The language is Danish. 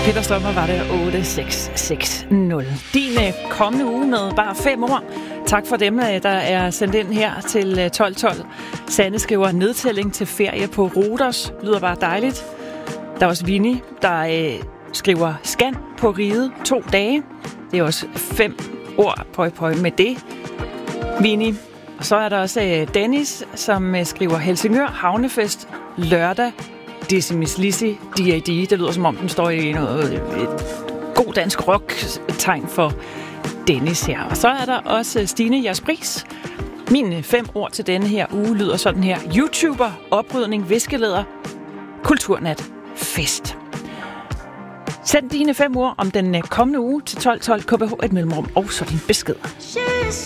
Peter Stormare var det 8660. Din kommende uge med bare 5 ord. Tak for dem, der er sendt ind her til 1212. Sanne skriver nedtælling til ferie på Rhodos. Lyder bare dejligt. Der er også Vinnie, der skriver scan på Ride 2 dage. Det er også 5 ord pøj med det. Vinnie. Og så er der også Dennis, som skriver Helsingør Havnefest lørdag. Decimis Lissi, D.A.D. Det lyder som om den står i noget god dansk rock-tegn for Dennis her. Og så er der også Stine Jaspris. Mine 5 ord til denne her uge lyder sådan her. YouTuber, oprydning, viskeleder, kulturnat, fest. Send dine 5 ord om den kommende uge til 1212 KBH et mellemrum og så din besked.